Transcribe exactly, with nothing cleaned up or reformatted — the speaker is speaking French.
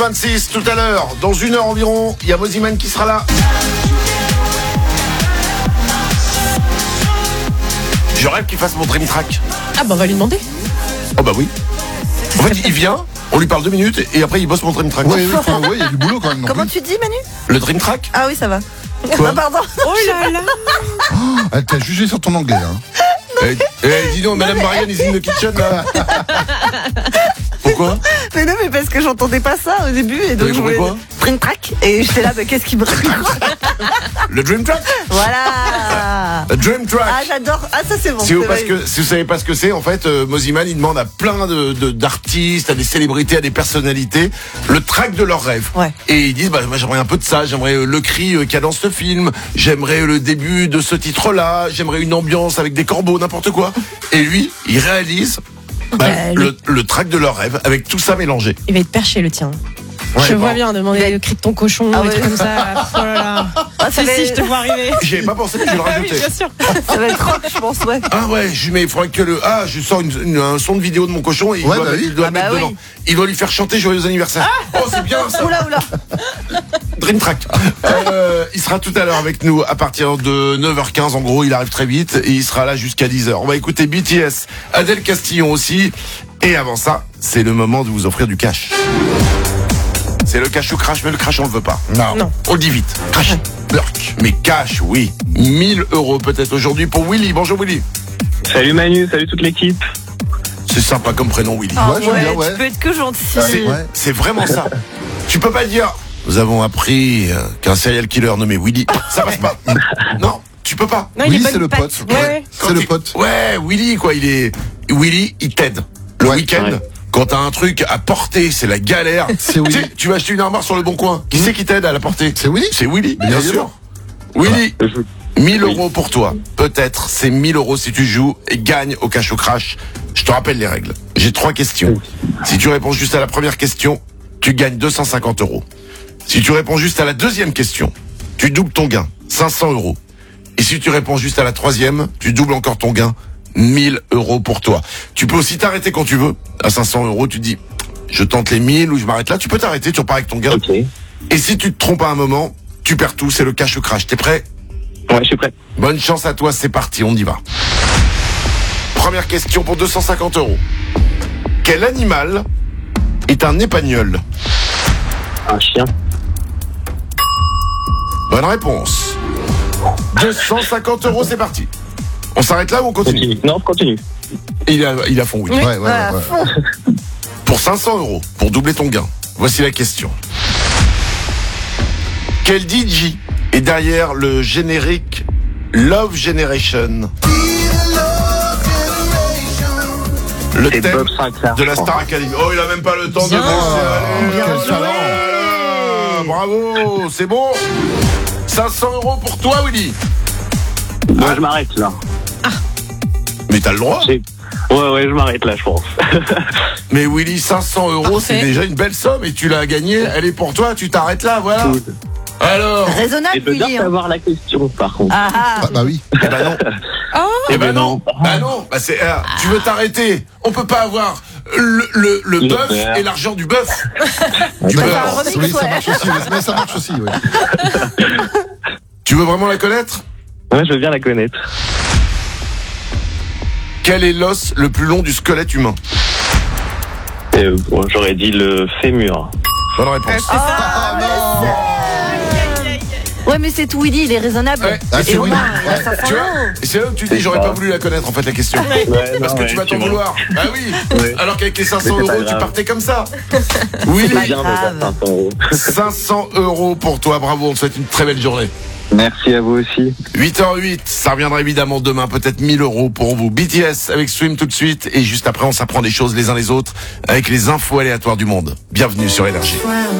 vingt-six tout à l'heure, dans une heure environ, il y a Moziman qui sera là. Je rêve qu'il fasse mon dream track. Ah bah on va lui demander. Oh bah oui. En fait, il vient, on lui parle deux minutes et après il bosse mon dream track. Oui, oui, enfin, ouais, il y a du boulot quand même. Non Comment plus. tu dis, Manu? Le dream track. Ah oui, ça va. Quoi Ah, pardon. Oh là là. Oh, elle t'a jugé sur ton anglais. Hein. Eh, eh, dis donc, Madame Marianne is in the kitchen là. Pourquoi? Mais non, mais parce que j'entendais pas ça au début et donc T'avais je compris voulais quoi? Dream Track et j'étais là, mais qu'est-ce qui me Le dream track. Voilà. Le dream track. Ah, j'adore. Ah, ça c'est bon. Si vous, c'est parce vrai. que, si vous savez pas ce que c'est, en fait, euh, Moziman, il demande à plein de, de, d'artistes, à des célébrités, à des personnalités, le track de leurs rêves. Ouais. Et ils disent, bah, moi, j'aimerais un peu de ça, j'aimerais euh, le cri euh, qu'il y a dans ce film, j'aimerais le début de ce titre-là, j'aimerais une ambiance avec des corbeaux, n'importe quoi. Et lui, il réalise bah, Euh, le, le track de leurs rêves avec tout ça mélangé. Il va être perché le tien. Ouais, je bon. vois bien demander le cri de ton cochon, Ah des ouais. trucs comme ça. Oh là là. Ah, ça Si, va si, être- je te vois arriver. J'y avais pas pensé, mais je vais le Ah oui, rajouter. bien sûr. Ça va être rock, je pense, ouais. Ah ouais, je mets, il faudrait que le, ah, je sors une, une- un son de vidéo de mon cochon et il Ouais, doit, bah mettre- oui. il doit Ah mettre bah dedans. oui. Il doit lui faire chanter joyeux anniversaire. Oh, c'est bien ça. Oula, oula. Dream Track. Euh, il sera tout à l'heure avec nous à partir de neuf heures quinze. En gros, il arrive très vite et il sera là jusqu'à dix heures. On va écouter B T S, Adèle Castillon aussi. Et avant ça, c'est le moment de vous offrir du cash. C'est le cash ou crash, mais le crash on le veut pas. Non. Non. On le dit vite. Crash. Lurk. Mais cash, oui. mille euros peut-être aujourd'hui pour Willy. Bonjour Willy. Salut Manu, salut toute l'équipe. C'est sympa comme prénom Willy. Ah Ouais, j'aime bien, ouais. tu peux être que gentil. C'est, Ouais. c'est vraiment ça. Tu peux pas dire nous avons appris euh, qu'un serial killer nommé Willy. Ça passe pas. Non, tu peux pas. Non, il Oui, est c'est bonne le patte. pote. Ouais, ouais. Quand C'est le il- pote. Ouais, Willy quoi, il est Willy, il t'aide. Le Ouais. week-end, Ouais. quand t'as un truc à porter, c'est la galère. C'est Willy. Tu sais, tu vas acheter une armoire sur le bon coin. Qui c'est qui t'aide à la porter? C'est Willy. C'est Willy, Bien bien évidemment. sûr. Willy, Je- mille Oui. euros pour toi. Peut-être, c'est mille euros si tu joues et gagne au cash au crash. Je te rappelle les règles. J'ai trois questions. Si tu réponds juste à la première question, tu gagnes deux cent cinquante euros. Si tu réponds juste à la deuxième question, tu doubles ton gain, cinq cents euros. Et si tu réponds juste à la troisième, tu doubles encore ton gain, mille euros pour toi. Tu peux aussi t'arrêter quand tu veux. À cinq cents euros, tu dis, je tente les mille ou je m'arrête là. Tu peux t'arrêter, tu repars avec ton gain. Ok. Et si tu te trompes à un moment, tu perds tout, c'est le cash ou crash. T'es prêt? Ouais, je suis prêt. Bonne chance à toi, c'est parti, on y va. Première question pour deux cent cinquante euros. Quel animal est un épagnol? Un chien. Bonne réponse. deux cent cinquante euros, c'est parti. On s'arrête là ou on continue? Continue. Non, continue. Il a, il a fond, oui. Ouais, ouais, Voilà, ouais, ouais. fond. Pour cinq cents euros, pour doubler ton gain, voici la question. Quel D J est derrière le générique Love Generation? Le C'est thème Bob Sinclair. de la je crois. Star Academy. Oh, il a même pas le temps de Bien. penser. Allez, Quel allez, talent. allez, bravo, c'est bon. cinq cents euros pour toi, Willy. Moi, je m'arrête là. Mais t'as le droit. J'ai- Ouais, ouais, je m'arrête là, je pense. Mais Willy, cinq cents euros, c'est Parfait. déjà une belle somme et tu l'as gagnée. Elle est pour toi, tu t'arrêtes là, voilà. Cool. Alors, Et Raisonnable, de bien Willy. hein. savoir la question, par contre. Ah, ah. Ah, bah oui. eh ben non. Oh, Eh ben ben non. non. Bah non. Bah c'est, ah, tu veux t'arrêter. On peut pas avoir le, le, le Le bœuf beurre. et l'argent du bœuf. Du Bah, beurre. un remix, oui, ça ouais. marche aussi. ouais. Mais ça marche aussi, ouais. Tu veux vraiment la connaître? Ouais, je veux bien la connaître. Quel est l'os le plus long du squelette humain? Euh, bon, j'aurais dit le fémur. Bonne réponse. Ah, non. Ouais, mais c'est tout, Willy, il est raisonnable. Ouais. Ah, c'est Et au Willy. moins, il a cinq Tu cents vois, euros. et c'est là où tu dis C'est j'aurais ça. pas voulu la connaître en fait la question. Ouais, Parce non, que ouais, tu vas t'en vois. vouloir. Bah oui. Ouais. Alors qu'avec les cinq cents Mais c'est pas euros, tu grave. partais comme ça. C'est Willy, pas bien de grave. faire cinq cents euros. cinq cents euros pour toi. Bravo, on te souhaite une très belle journée. Merci à vous aussi. huit heures huit, ça reviendra évidemment demain, peut-être mille euros pour vous. B T S avec Swim tout de suite. Et juste après, on s'apprend des choses les uns les autres avec les infos aléatoires du monde. Bienvenue sur Énergie.